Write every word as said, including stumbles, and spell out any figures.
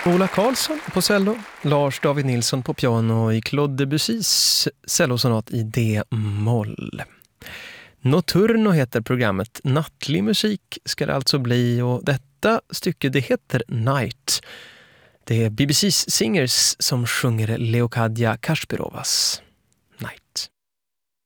Ola Karlsson på cello, Lars David Nilsson på piano i Claude Debussys cellosonat i D-moll. Notturno heter programmet. Nattlig musik ska det alltså bli, och detta stycke det heter Night. Det är B B C's Singers som sjunger Leokadia Kashpirovas.